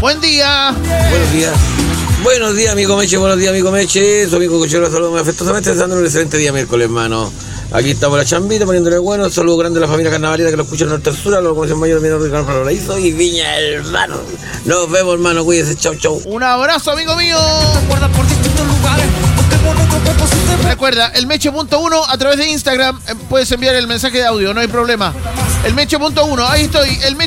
Buen día. Buenos días. Buenos días, amigo Meche. Buenos días, amigo Meche. Su amigo Cochero, saludos muy afectuosamente, deseándole un excelente día miércoles, hermano. Aquí estamos la chambita, poniéndole bueno. Saludos grandes a la familia carnavalita que lo escucha en Norte Sur, a los conocen mayor de Ricardo Paraíso y Viña del Mar. Nos vemos, hermano. Cuídese. Chau, chau. Un abrazo, amigo mío. Recuerda, el Meche.1 a través de Instagram. Puedes enviar el mensaje de audio, no hay problema. El Meche.1, ahí estoy. El Meche.